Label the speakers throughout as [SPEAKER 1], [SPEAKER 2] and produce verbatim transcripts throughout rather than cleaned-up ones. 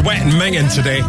[SPEAKER 1] Wet and minging today.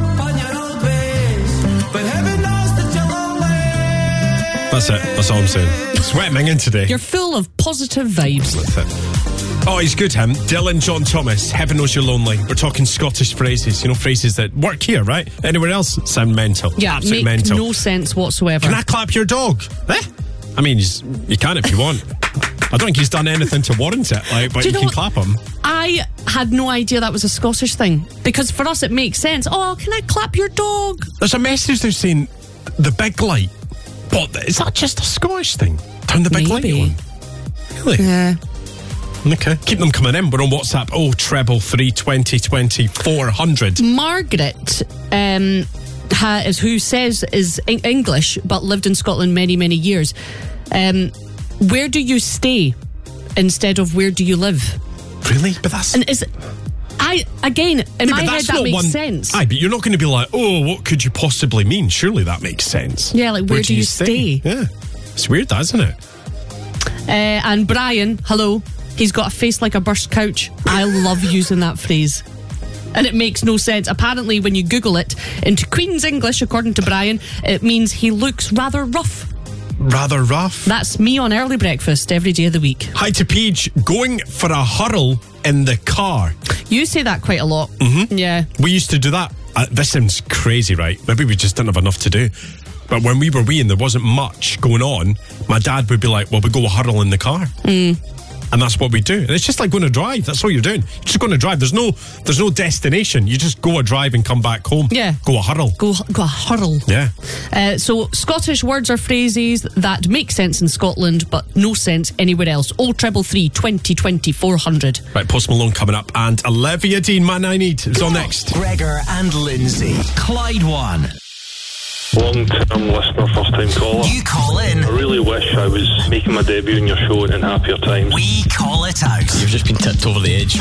[SPEAKER 1] That's it. That's all I'm saying. It's wet and minging today.
[SPEAKER 2] You're full of positive vibes.
[SPEAKER 1] That's it. Oh, he's good, him. Dylan John Thomas, Heaven Knows You're Lonely. We're talking Scottish phrases, you know, phrases that work here, right? Anywhere else sound mental.
[SPEAKER 2] Yeah,
[SPEAKER 1] absolute
[SPEAKER 2] make
[SPEAKER 1] mental.
[SPEAKER 2] no sense whatsoever.
[SPEAKER 1] Can I clap your dog? Eh? I mean, you can if you want. I don't think he's done anything to warrant it, like, but
[SPEAKER 2] Do
[SPEAKER 1] you,
[SPEAKER 2] you
[SPEAKER 1] can
[SPEAKER 2] know
[SPEAKER 1] clap him.
[SPEAKER 2] I had no idea that was a Scottish thing, because for us it makes sense. Oh, can I clap your dog?
[SPEAKER 1] There's a message there saying the big light. But is that just a Scottish thing? Turn the big
[SPEAKER 2] Maybe.
[SPEAKER 1] light on. Really?
[SPEAKER 2] Yeah.
[SPEAKER 1] Okay. Keep them coming in. We're on WhatsApp. Oh, treble three twenty twenty four hundred.
[SPEAKER 2] Margaret um, ha, is who says is en- English but lived in Scotland many, many years. Um, where do you stay instead of where do you live?
[SPEAKER 1] Really? But that's...
[SPEAKER 2] And is I again in
[SPEAKER 1] Yeah,
[SPEAKER 2] my
[SPEAKER 1] but
[SPEAKER 2] head
[SPEAKER 1] that's
[SPEAKER 2] that
[SPEAKER 1] not
[SPEAKER 2] makes
[SPEAKER 1] one...
[SPEAKER 2] sense.
[SPEAKER 1] Aye, but you're not going to be like, oh, what could you possibly mean? Surely that makes sense.
[SPEAKER 2] Yeah, like where, do you stay?
[SPEAKER 1] Yeah. It's weird, that, isn't it?
[SPEAKER 2] Uh, and Brian, hello. He's got a face like a burst couch. I love using that phrase. And it makes no sense. Apparently, when you Google it into Queen's English, according to Brian, it means he looks rather rough.
[SPEAKER 1] Rather rough.
[SPEAKER 2] That's me on early breakfast every day of the week.
[SPEAKER 1] Hi to Paige. Going for a hurl in the car.
[SPEAKER 2] You say that quite a lot.
[SPEAKER 1] Mm-hmm.
[SPEAKER 2] Yeah.
[SPEAKER 1] We used to do that. Uh, this sounds crazy, right? Maybe we just didn't have enough to do. But when we were wee and there wasn't much going on, my dad would be like, well, we go a hurl in the car.
[SPEAKER 2] Mm.
[SPEAKER 1] And that's what we do. And it's just like going to drive. That's all you're doing. You're just going to drive. There's no there's no destination. You just go a drive and come back home.
[SPEAKER 2] Yeah.
[SPEAKER 1] Go a hurl.
[SPEAKER 2] Go, go a hurl.
[SPEAKER 1] Yeah.
[SPEAKER 2] Uh, so Scottish words or phrases that make sense in Scotland but no sense anywhere else. Oh, treble three, twenty, twenty, four hundred.
[SPEAKER 1] Right, Post Malone coming up. And Olivia Dean, Man I Need, is on next.
[SPEAKER 3] Gregor and Lindsay. Clyde One.
[SPEAKER 4] Long-term listener, first-time caller.
[SPEAKER 3] You call in.
[SPEAKER 4] I really wish I was making my debut on your show in happier times.
[SPEAKER 3] We call it out.
[SPEAKER 5] You've just been tipped over the edge.